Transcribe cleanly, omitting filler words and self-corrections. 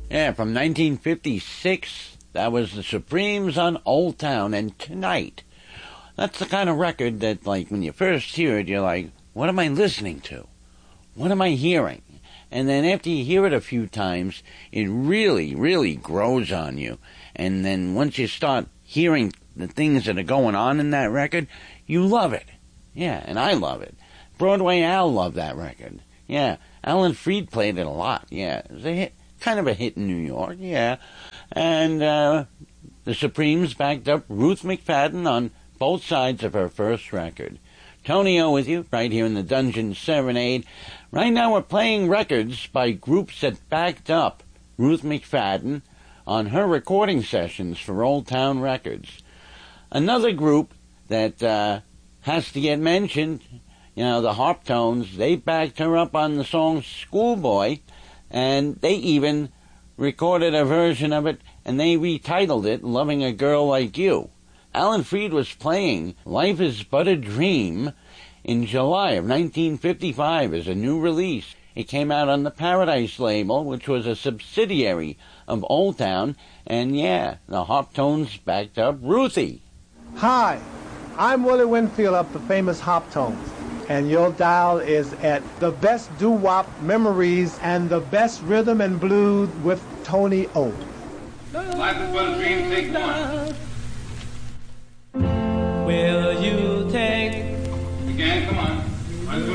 Yeah, from 1956. That was the Supremes on Old Town. And Tonight. That's the kind of record that, like, when you first hear it, you're like, what am I listening to? What am I hearing? And then after you hear it a few times, it really, really grows on you. And then once you start hearing the things that are going on in that record, you love it. Yeah, and I love it. Broadway Al loved that record. Yeah, Alan Freed played it a lot. Yeah, it was a hit, kind of a hit in New York. Yeah, and the Supremes backed up Ruth McFadden on both sides of her first record. Tony O with you, right here in the Dungeon Serenade. Right now we're playing records by groups that backed up Ruth McFadden on her recording sessions for Old Town Records. Another group that has to get mentioned, you know, the Harptones, they backed her up on the song Schoolboy, and they even recorded a version of it, and they retitled it Loving a Girl Like You. Alan Freed was playing Life is But a Dream in July of 1955 as a new release. It came out on the Paradise label, which was a subsidiary of Old Town, and yeah, the Harptones backed up Ruthie. Hi, I'm Willie Winfield of the famous Harptones, and your dial is at the best doo-wop memories and the best rhythm and blues with Tony O. Life is but a dream, take one. Will you